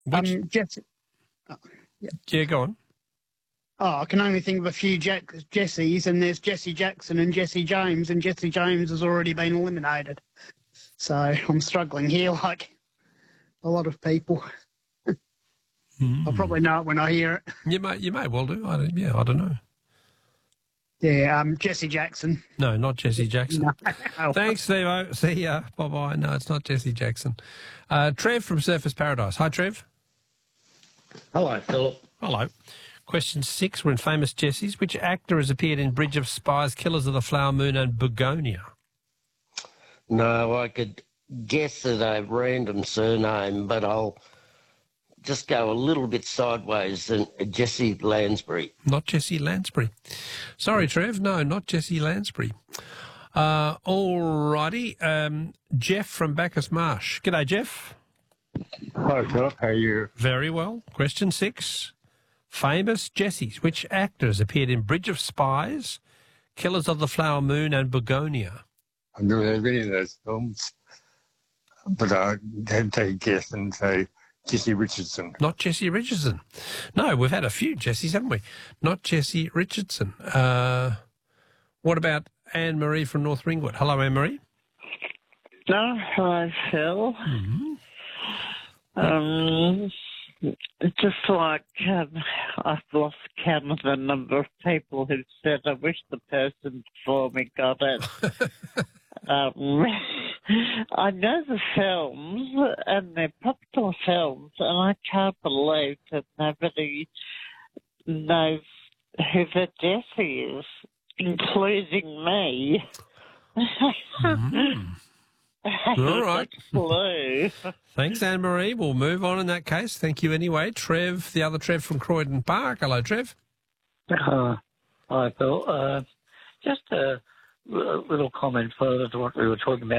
Jesse. Oh, yeah. Yeah, go on. Oh, I can only think of a few Jessies, and there's Jesse Jackson and Jesse James, and Jesse James has already been eliminated. So I'm struggling here like a lot of people. I'll probably know it when I hear it. You may well do. I don't know. Yeah, Jesse Jackson. No, not Jesse Jackson. No. Thanks, Steve-O. See ya. Bye-bye. No, it's not Jesse Jackson. Trev from Surfers Paradise. Hi, Trev. Hello, Philip. Hello. Question 6. We're in Famous Jessies. Which actor has appeared in Bridge of Spies, Killers of the Flower Moon and Begonia? No, I could guess at a random surname, but I'll just go a little bit sideways and Jesse Lansbury. Not Jesse Lansbury. Sorry, Trev. No, not Jesse Lansbury. All righty. Jeff from Bacchus Marsh. G'day, Jeff. Hi, Philip. How are you? Very well. Question 6. Famous Jessies. Which actors appeared in Bridge of Spies, Killers of the Flower Moon and Begonia? I've never heard of any of those films, but I had to take a guess and say Jesse Richardson. Not Jesse Richardson. No, we've had a few Jessies, haven't we? Not Jesse Richardson. What about Anne-Marie from North Ringwood? Hello, Anne-Marie. No, hello, Phil. Just like I've lost count of the number of people who said, I wish the person before me got it. I know the films, and they're popular films, and I can't believe that nobody knows who the Jessie is, including me. All right. Clue. Thanks, Anne-Marie. We'll move on in that case. Thank you anyway. Trev, the other Trev from Croydon Park. Hello, Trev. Hi, Phil. Just a little comment further to what we were talking about